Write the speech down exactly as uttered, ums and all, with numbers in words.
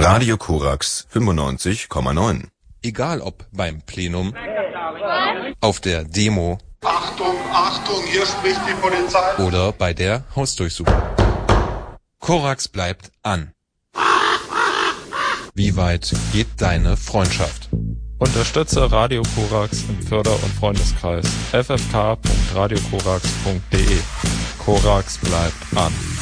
Radio Korax fünfundneunzig Komma neun. Egal ob beim Plenum, auf der Demo, Achtung, Achtung, hier spricht die Polizei, oder bei der Hausdurchsuchung. Korax bleibt an. Wie weit geht deine Freundschaft? Unterstütze Radio Korax im Förder- und Freundeskreis f f k punkt radio korax punkt d e. Korax bleibt an.